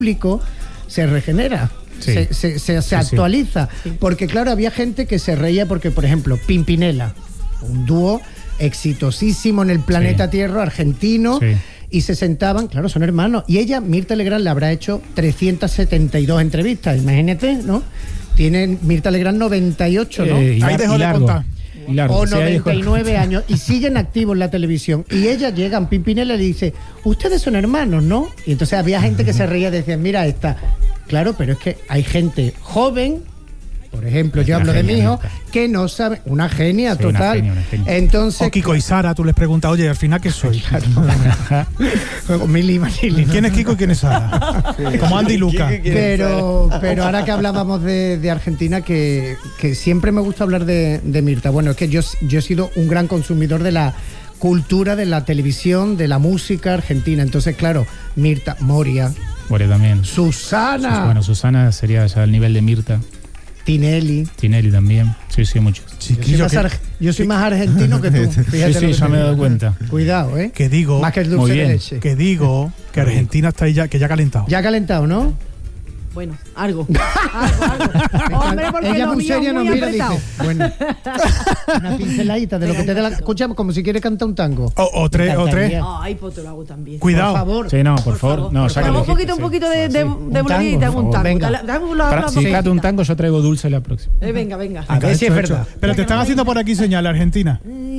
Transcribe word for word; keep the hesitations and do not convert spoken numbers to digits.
público se regenera. Sí. Se, se, se, se sí, actualiza. Sí. Porque claro, había gente que se reía porque, por ejemplo, Pimpinela, un dúo exitosísimo en el planeta sí. Tierra, argentino, sí. y se sentaban, claro, son hermanos. Y ella, Mirtha Legrand, le habrá hecho trescientas setenta y dos entrevistas, imagínate, ¿no? Tiene Mirtha Legrand noventa y ocho, ¿no? Eh, y Ahí dejó de contar. Largo, o noventa y nueve años y siguen activos en la televisión. Y ella llega a Pimpinela y le dice, ustedes son hermanos, ¿no? Y entonces había gente que se reía y decía, mira esta. Claro, pero es que hay gente joven, por ejemplo, yo hablo de mi hijo, que no sabe, una genia sí, total. Una genia, una genia. Entonces, o Kiko y Sara, tú les preguntas, oye, al final, ¿qué soy? Claro. Mili, Mili. ¿Quién es Kiko y quién es Sara? Sí. Como Andy y Luca. Pero, pero ahora que hablábamos de, de Argentina, que, que siempre me gusta hablar de, de Mirtha. Bueno, es que yo, yo he sido un gran consumidor de la cultura, de la televisión, de la música argentina. Entonces, claro, Mirtha, Moria. Moria también. Susana. Sus, bueno, Susana sería ya al nivel de Mirtha. Tinelli. Tinelli también. Sí, sí, muchos. Yo soy, más, yo soy más argentino que tú. Fíjate sí, sí, ya me he dado cuenta. Cuidado, ¿eh? Que digo, más que el dulce de leche. Que digo que Argentina está ahí ya, que ya ha calentado. Ya ha calentado, ¿no? Bueno, algo. algo, algo. Hombre, porque ella muy seria nos mira y dice, bueno, una pinceladita de lo que te dé la... Escuchamos como si quiere cantar un tango. O, o tres, o tres. Ay, pues te lo hago también. Cuidado. Por favor. Sí, no, por, por favor. favor. No, por favor. Un poquito, un poquito de, de, de bulería y te hago un tango. Venga. Dale, dame una, Para, si canto un tango, yo traigo dulce la próxima. Eh, venga, venga. A ver si es verdad. Pero te están haciendo por aquí señal, Argentina.